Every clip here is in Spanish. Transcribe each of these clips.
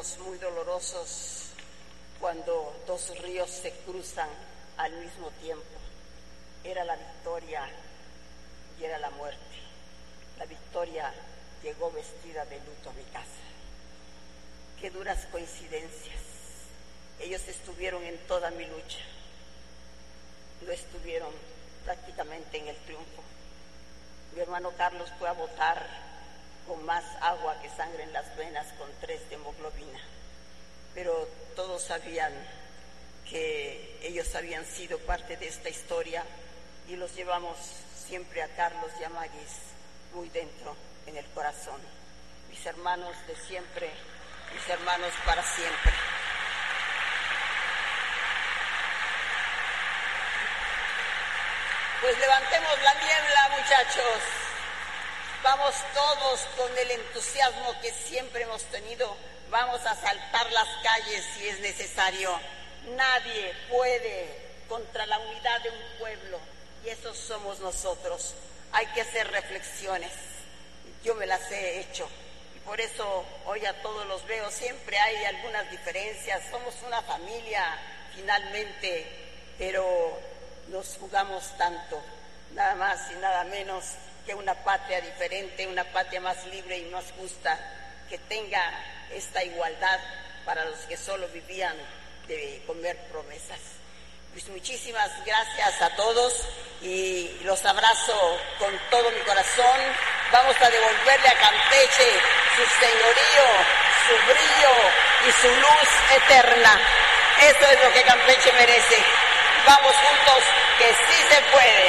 momentos muy dolorosos cuando dos ríos se cruzan al mismo tiempo. Era la victoria y era la muerte. La victoria llegó vestida de luto a mi casa. Qué duras coincidencias. Ellos estuvieron en toda mi lucha. No estuvieron prácticamente en el triunfo. Mi hermano Carlos fue a votar con más agua que sangre en las venas, con 3 de hemoglobina. Pero todos sabían que ellos habían sido parte de esta historia y los llevamos siempre a Carlos y a Maguis muy dentro en el corazón. Mis hermanos de siempre, mis hermanos para siempre. Pues levantemos la niebla, muchachos. Vamos todos con el entusiasmo que siempre hemos tenido. Vamos a saltar las calles si es necesario. Nadie puede contra la unidad de un pueblo, y esos somos nosotros. Hay que hacer reflexiones. Yo me las he hecho, y por eso hoy a todos los veo. Siempre hay algunas diferencias. Somos una familia, finalmente, pero nos jugamos tanto, nada más y nada menos que una patria diferente, una patria más libre y más justa, que tenga esta igualdad para los que solo vivían de comer promesas. Pues muchísimas gracias a todos y los abrazo con todo mi corazón. Vamos a devolverle a Campeche su señorío, su brillo y su luz eterna. Eso es lo que Campeche merece. Vamos juntos, que sí se puede.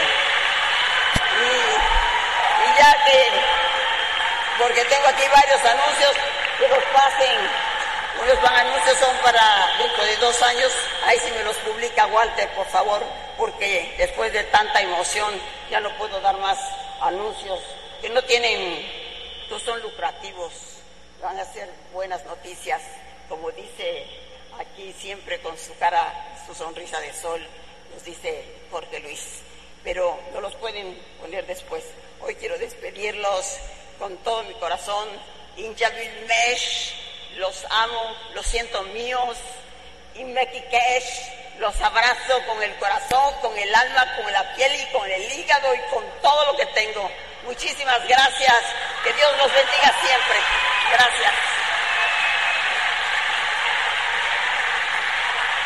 Y ya que, porque tengo aquí varios anuncios, que los pasen. Los anuncios son para dentro de 2 años. Ahí sí me los publica Walter, por favor, porque después de tanta emoción ya no puedo dar más anuncios que no son lucrativos. Van a ser buenas noticias, como dice aquí siempre con su cara, su sonrisa de sol, nos dice Jorge Luis, pero no los pueden poner después. Hoy quiero despedirlos con todo mi corazón. Injabil Mesh, los amo, los siento míos. Inmekikesh, los abrazo con el corazón, con el alma, con la piel y con el hígado y con todo lo que tengo. Muchísimas gracias. Que Dios los bendiga siempre. Gracias.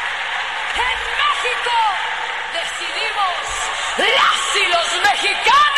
En México decidimos las y los mexicanos.